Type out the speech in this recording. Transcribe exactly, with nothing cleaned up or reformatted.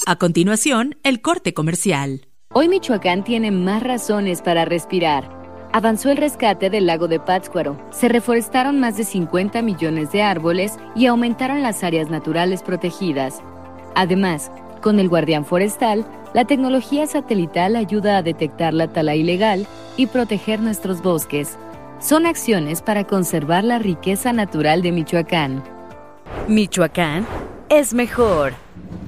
A continuación, el corte comercial. Hoy Michoacán tiene más razones para respirar. Avanzó el rescate del lago de Pátzcuaro, se reforestaron más de cincuenta millones de árboles y aumentaron las áreas naturales protegidas. Además, con el Guardián Forestal, la tecnología satelital ayuda a detectar la tala ilegal y proteger nuestros bosques. Son acciones para conservar la riqueza natural de Michoacán. Michoacán es mejor.